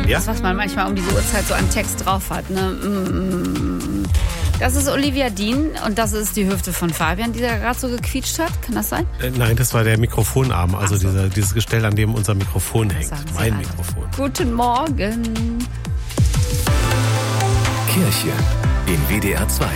Ja? Das, was man manchmal um diese Uhrzeit so an Text drauf hat. Ne? Das ist Olivia Dean und das ist die Hüfte von Fabian, die da gerade so gequietscht hat. Kann das sein? Nein, das war der Mikrofonarm, also dieses Gestell, an dem unser Mikrofon hängt. Mein Mikrofon. Guten Morgen. Kirche in WDR 2.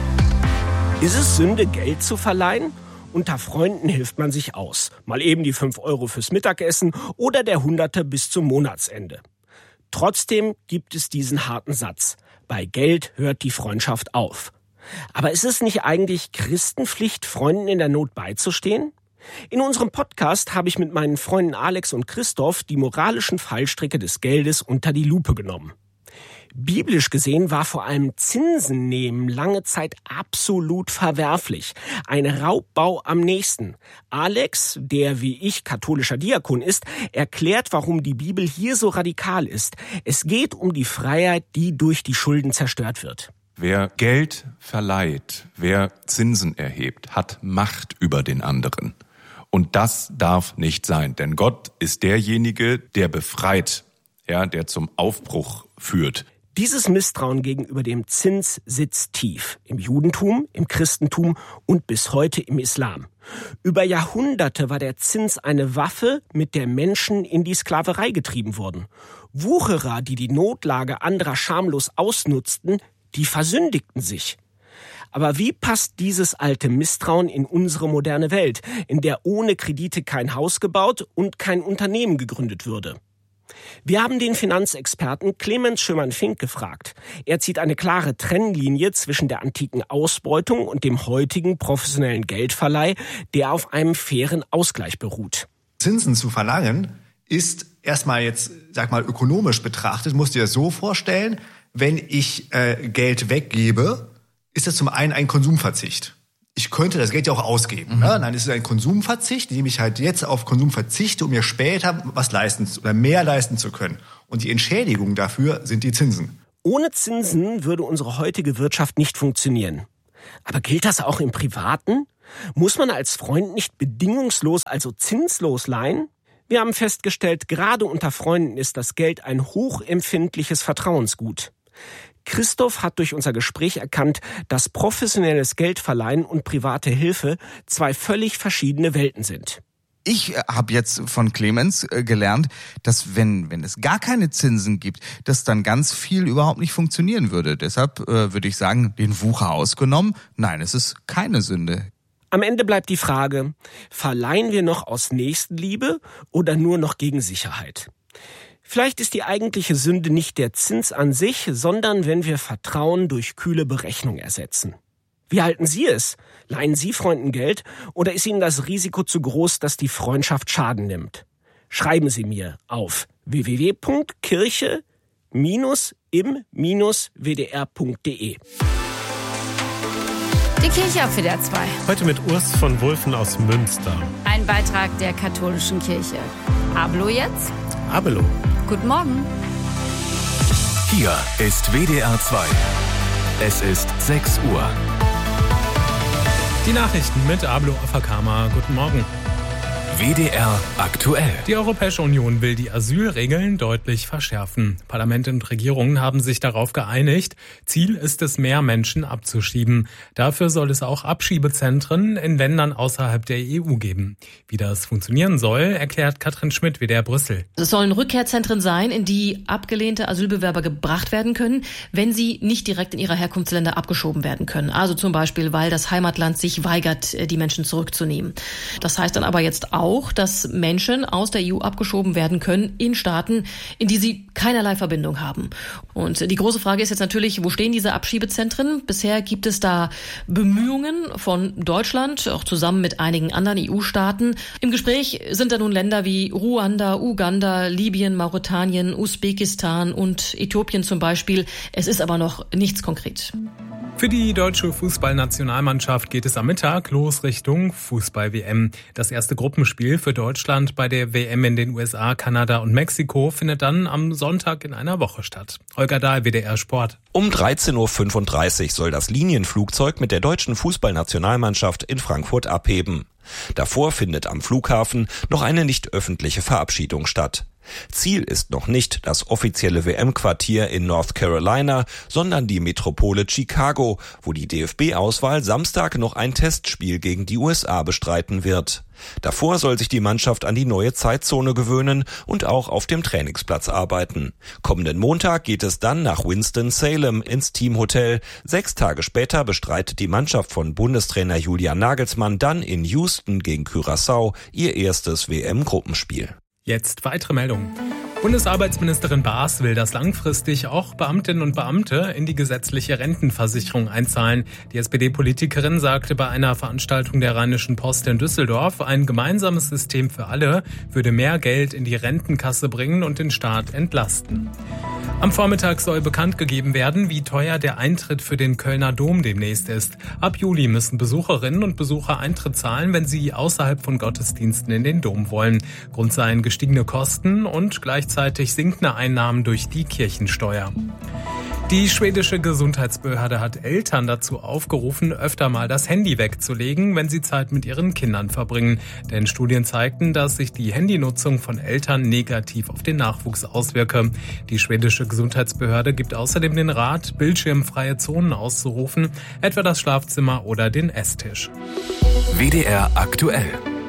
Ist es Sünde, Geld zu verleihen? Unter Freunden hilft man sich aus. Mal eben die 5 Euro fürs Mittagessen oder der 100er bis zum Monatsende. Trotzdem gibt es diesen harten Satz. Bei Geld hört die Freundschaft auf. Aber ist es nicht eigentlich Christenpflicht, Freunden in der Not beizustehen? In unserem Podcast habe ich mit meinen Freunden Alex und Christoph die moralischen Fallstricke des Geldes unter die Lupe genommen. Biblisch gesehen war vor allem Zinsen nehmen lange Zeit absolut verwerflich. Ein Raubbau am nächsten. Alex, der wie ich katholischer Diakon ist, erklärt, warum die Bibel hier so radikal ist. Es geht um die Freiheit, die durch die Schulden zerstört wird. Wer Geld verleiht, wer Zinsen erhebt, hat Macht über den anderen. Und das darf nicht sein, denn Gott ist derjenige, der befreit, ja, der zum Aufbruch führt. Dieses Misstrauen gegenüber dem Zins sitzt tief. Im Judentum, im Christentum und bis heute im Islam. Über Jahrhunderte war der Zins eine Waffe, mit der Menschen in die Sklaverei getrieben wurden. Wucherer, die die Notlage anderer schamlos ausnutzten, die versündigten sich. Aber wie passt dieses alte Misstrauen in unsere moderne Welt, in der ohne Kredite kein Haus gebaut und kein Unternehmen gegründet würde? Wir haben den Finanzexperten Clemens Schömann-Fink gefragt. Er zieht eine klare Trennlinie zwischen der antiken Ausbeutung und dem heutigen professionellen Geldverleih, der auf einem fairen Ausgleich beruht. Zinsen zu verlangen ist erstmal jetzt, ökonomisch betrachtet, musst du dir das so vorstellen, wenn ich Geld weggebe, ist das zum einen ein Konsumverzicht. Ich könnte das Geld ja auch ausgeben. Ne? Nein, es ist ein Konsumverzicht, indem ich halt jetzt auf Konsum verzichte, um mir später was leisten oder mehr leisten zu können. Und die Entschädigung dafür sind die Zinsen. Ohne Zinsen würde unsere heutige Wirtschaft nicht funktionieren. Aber gilt das auch im Privaten? Muss man als Freund nicht bedingungslos, also zinslos leihen? Wir haben festgestellt, gerade unter Freunden ist das Geld ein hochempfindliches Vertrauensgut. Christoph hat durch unser Gespräch erkannt, dass professionelles Geldverleihen und private Hilfe 2 völlig verschiedene Welten sind. Ich habe jetzt von Clemens gelernt, dass wenn es gar keine Zinsen gibt, dass dann ganz viel überhaupt nicht funktionieren würde. Deshalb würde ich sagen, den Wucher ausgenommen, nein, es ist keine Sünde. Am Ende bleibt die Frage, verleihen wir noch aus Nächstenliebe oder nur noch gegen Sicherheit? Vielleicht ist die eigentliche Sünde nicht der Zins an sich, sondern wenn wir Vertrauen durch kühle Berechnung ersetzen. Wie halten Sie es? Leihen Sie Freunden Geld oder ist Ihnen das Risiko zu groß, dass die Freundschaft Schaden nimmt? Schreiben Sie mir auf www.kirche-im-wdr.de. Die Kirche auf WDR 2. Heute mit Urs von Wulfen aus Münster. Ein Beitrag der katholischen Kirche. Ablo jetzt? Abelo. Guten Morgen. Hier ist WDR 2. Es ist 6 Uhr. Die Nachrichten mit Ablo Afakama. Guten Morgen. WDR aktuell. Die Europäische Union will die Asylregeln deutlich verschärfen. Parlament und Regierungen haben sich darauf geeinigt. Ziel ist es, mehr Menschen abzuschieben. Dafür soll es auch Abschiebezentren in Ländern außerhalb der EU geben. Wie das funktionieren soll, erklärt Katrin Schmidt, WDR Brüssel. Es sollen Rückkehrzentren sein, in die abgelehnte Asylbewerber gebracht werden können, wenn sie nicht direkt in ihre Herkunftsländer abgeschoben werden können. Also zum Beispiel, weil das Heimatland sich weigert, die Menschen zurückzunehmen. Das heißt dann aber jetzt auch, dass Menschen aus der EU abgeschoben werden können in Staaten, in die sie keinerlei Verbindung haben. Und die große Frage ist jetzt natürlich, wo stehen diese Abschiebezentren? Bisher gibt es da Bemühungen von Deutschland, auch zusammen mit einigen anderen EU-Staaten. Im Gespräch sind da nun Länder wie Ruanda, Uganda, Libyen, Mauretanien, Usbekistan und Äthiopien zum Beispiel. Es ist aber noch nichts konkret. Für die deutsche Fußballnationalmannschaft geht es am Mittag los Richtung Fußball-WM. Das erste Gruppenspiel für Deutschland bei der WM in den USA, Kanada und Mexiko findet dann am Sonntag in einer Woche statt. Holger Dahl, WDR Sport. Um 13.35 Uhr soll das Linienflugzeug mit der deutschen Fußballnationalmannschaft in Frankfurt abheben. Davor findet am Flughafen noch eine nicht öffentliche Verabschiedung statt. Ziel ist noch nicht das offizielle WM-Quartier in North Carolina, sondern die Metropole Chicago, wo die DFB-Auswahl Samstag noch ein Testspiel gegen die USA bestreiten wird. Davor soll sich die Mannschaft an die neue Zeitzone gewöhnen und auch auf dem Trainingsplatz arbeiten. Kommenden Montag geht es dann nach Winston-Salem ins Teamhotel. 6 Tage später bestreitet die Mannschaft von Bundestrainer Julian Nagelsmann dann in Houston gegen Curaçao ihr erstes WM-Gruppenspiel. Jetzt weitere Meldungen. Bundesarbeitsministerin Baas will, dass langfristig auch Beamtinnen und Beamte in die gesetzliche Rentenversicherung einzahlen. Die SPD-Politikerin sagte bei einer Veranstaltung der Rheinischen Post in Düsseldorf, ein gemeinsames System für alle würde mehr Geld in die Rentenkasse bringen und den Staat entlasten. Am Vormittag soll bekannt gegeben werden, wie teuer der Eintritt für den Kölner Dom demnächst ist. Ab Juli müssen Besucherinnen und Besucher Eintritt zahlen, wenn sie außerhalb von Gottesdiensten in den Dom wollen. Grund seien gestiegene Kosten und gleichzeitig sinkende Einnahmen durch die Kirchensteuer. Die schwedische Gesundheitsbehörde hat Eltern dazu aufgerufen, öfter mal das Handy wegzulegen, wenn sie Zeit mit ihren Kindern verbringen. Denn Studien zeigten, dass sich die Handynutzung von Eltern negativ auf den Nachwuchs auswirke. Die schwedische Gesundheitsbehörde gibt außerdem den Rat, bildschirmfreie Zonen auszurufen, etwa das Schlafzimmer oder den Esstisch. WDR aktuell.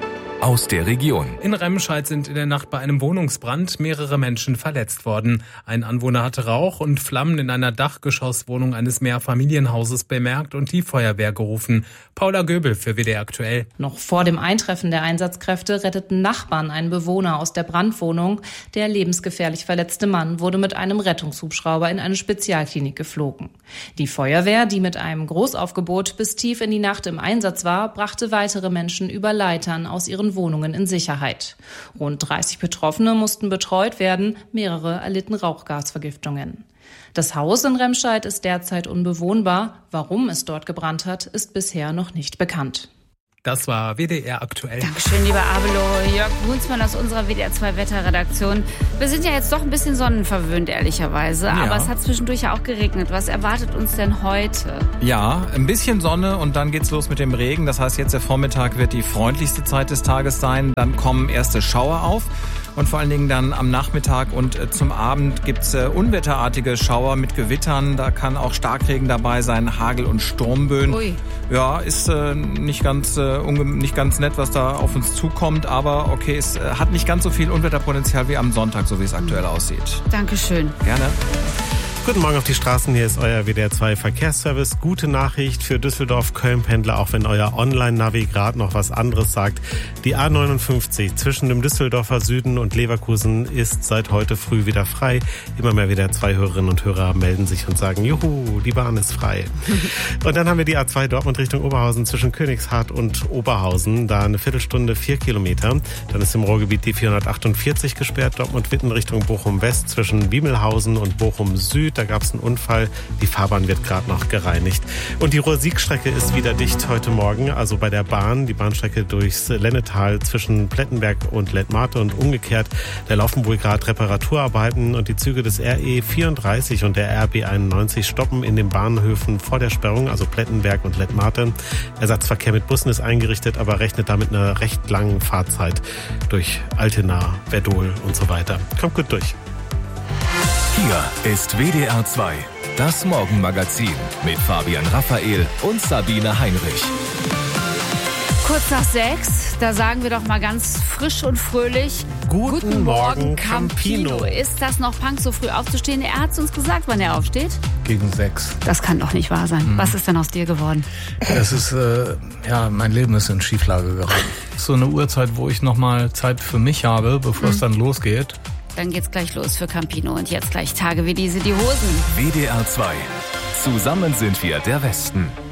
Aus der Region. In Remscheid sind in der Nacht bei einem Wohnungsbrand mehrere Menschen verletzt worden. Ein Anwohner hatte Rauch und Flammen in einer Dachgeschosswohnung eines Mehrfamilienhauses bemerkt und die Feuerwehr gerufen. Paula Göbel für WDR aktuell. Noch vor dem Eintreffen der Einsatzkräfte retteten Nachbarn einen Bewohner aus der Brandwohnung. Der lebensgefährlich verletzte Mann wurde mit einem Rettungshubschrauber in eine Spezialklinik geflogen. Die Feuerwehr, die mit einem Großaufgebot bis tief in die Nacht im Einsatz war, brachte weitere Menschen über Leitern aus ihren Wohnungen in Sicherheit. Rund 30 Betroffene mussten betreut werden, mehrere erlitten Rauchgasvergiftungen. Das Haus in Remscheid ist derzeit unbewohnbar. Warum es dort gebrannt hat, ist bisher noch nicht bekannt. Das war WDR aktuell. Dankeschön, lieber Abelo. Jörg Brunsmann aus unserer WDR 2 Wetterredaktion. Wir sind ja jetzt doch ein bisschen sonnenverwöhnt, ehrlicherweise. Ja. Aber es hat zwischendurch ja auch geregnet. Was erwartet uns denn heute? Ja, ein bisschen Sonne und dann geht's los mit dem Regen. Das heißt, jetzt der Vormittag wird die freundlichste Zeit des Tages sein. Dann kommen erste Schauer auf. Und vor allen Dingen dann am Nachmittag und zum Abend gibt's unwetterartige Schauer mit Gewittern. Da kann auch Starkregen dabei sein, Hagel und Sturmböen. Ui. Ja, ist nicht ganz nett, was da auf uns zukommt. Aber okay, es hat nicht ganz so viel Unwetterpotenzial wie am Sonntag, so wie es aktuell aussieht. Dankeschön. Gerne. Guten Morgen auf die Straßen, hier ist euer WDR 2 Verkehrsservice. Gute Nachricht für Düsseldorf-Köln-Pendler, auch wenn euer Online-Navi gerade noch was anderes sagt. Die A59 zwischen dem Düsseldorfer Süden und Leverkusen ist seit heute früh wieder frei. Immer mehr WDR 2 Hörerinnen und Hörer melden sich und sagen, juhu, die Bahn ist frei. Und dann haben wir die A2 Dortmund Richtung Oberhausen zwischen Königshardt und Oberhausen. Da eine Viertelstunde 4 Kilometer. Dann ist im Ruhrgebiet die 448 gesperrt. Dortmund-Witten Richtung Bochum-West zwischen Biemelhausen und Bochum-Süd. Da gab es einen Unfall. Die Fahrbahn wird gerade noch gereinigt. Und die Ruhr-Sieg-Strecke ist wieder dicht heute Morgen. Also bei der Bahn, die Bahnstrecke durchs Lennetal zwischen Plettenberg und Lettmate und umgekehrt. Da laufen wohl gerade Reparaturarbeiten und die Züge des RE 34 und der RB 91 stoppen in den Bahnhöfen vor der Sperrung, also Plettenberg und Lettmate. Ersatzverkehr mit Bussen ist eingerichtet, aber rechnet damit einer recht langen Fahrzeit durch Altena, Verdol und so weiter. Kommt gut durch. Hier ist WDR 2, das Morgenmagazin mit Fabian Raphael und Sabine Heinrich. Kurz nach 6, da sagen wir doch mal ganz frisch und fröhlich, Guten Morgen, Campino. Ist das noch Punk, so früh aufzustehen? Er hat uns gesagt, wann er aufsteht. Gegen 6. Das kann doch nicht wahr sein. Was ist denn aus dir geworden? Das ist, mein Leben ist in Schieflage geraten. So eine Uhrzeit, wo ich nochmal Zeit für mich habe, bevor es dann losgeht. Dann geht's gleich los für Campino und jetzt gleich Tage wie diese, die Hosen. WDR 2. Zusammen sind wir der Westen.